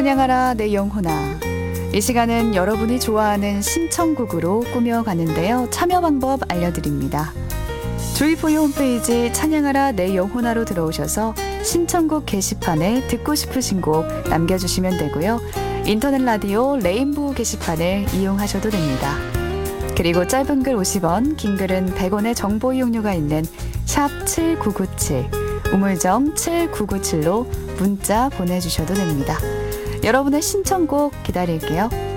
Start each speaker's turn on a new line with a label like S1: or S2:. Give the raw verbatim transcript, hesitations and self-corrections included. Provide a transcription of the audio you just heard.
S1: 찬양하라 내 영혼아. 이 시간은 여러분이 좋아하는 신청곡으로 꾸며가는데요. 참여 방법 알려드립니다. 주이포유 홈페이지 찬양하라 내 영혼아로 들어오셔서 신청곡 게시판에 듣고 싶으신 곡 남겨주시면 되고요. 인터넷 라디오 레인보우 게시판을 이용하셔도 됩니다. 그리고 짧은 글 오십 원, 긴 글은 백 원의 정보 이용료가 있는 샵 칠구구칠, 우물정 칠구구칠로 문자 보내주셔도 됩니다. 여러분의 신청곡 기다릴게요.